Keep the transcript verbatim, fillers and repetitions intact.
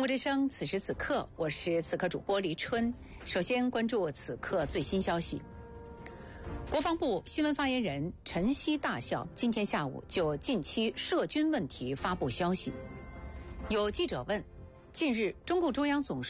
之声，此时此刻，我是此刻主播黎春。首先关注此刻最新消息。国防部新闻发言人陈希大校今天下午就近期涉军问题发布消息。有记者问，近日中共中央总书